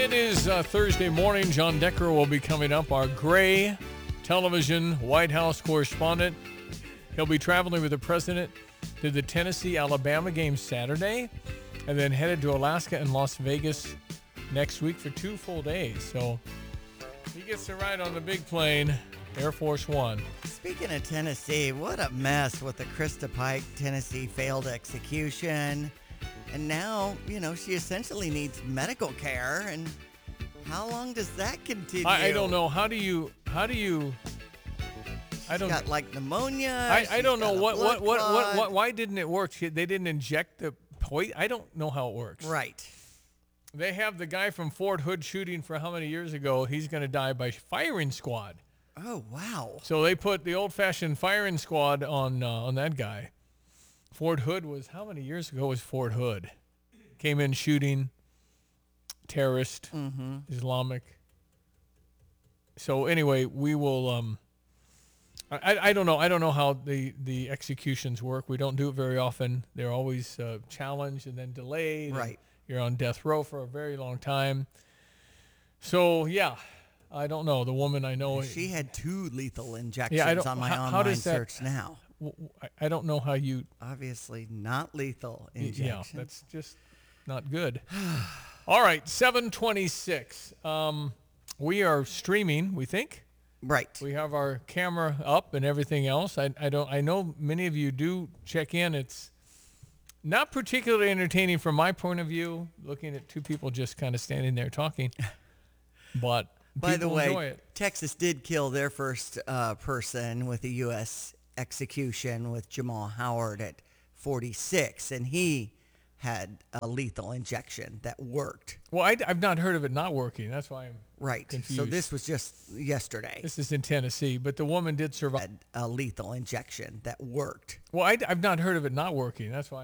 It is Thursday morning. John Decker will be coming up, our Gray television White House correspondent. He'll be traveling with the president to the Tennessee-Alabama game Saturday and then headed to Alaska and Las Vegas next week for 2 full days. So he gets to ride on the big plane, Air Force One. Speaking of Tennessee, what a mess with the Krista Pike Tennessee failed execution. And now, she essentially needs medical care. And how long does that continue? I don't know. How do you? She's got like pneumonia. I don't know what clot. why didn't it work? They didn't inject the poison. I don't know how it works. Right. They have the guy from Fort Hood shooting for how many years ago? He's going to die by firing squad. Oh, wow. So they put the old-fashioned firing squad on that guy. Fort Hood was, how many years ago was Fort Hood? Came in shooting, terrorist, Islamic. So anyway, we will, I don't know. I don't know how the executions work. We don't do it very often. They're always challenged and then delayed. Right. You're on death row for a very long time. So, yeah. I don't know. The woman I know. She had 2 lethal injections on my how online does that, search now. I don't know how you. Obviously not lethal injections. Yeah, that's just not good. All right, 7:26. We are streaming, we think. Right. We have our camera up and everything else. I know many of you do check in. It's not particularly entertaining from my point of view, looking at 2 people just kind of standing there talking. But by the enjoy way, it. Texas did kill their first person with a U.S. execution with Jamal Howard at 46, and he had a lethal injection that worked. Well, I've not heard of it not working. That's why I'm confused. So this was just yesterday. This is in Tennessee, but the woman did survive. Had a lethal injection that worked. Well, I've not heard of it not working. That's why.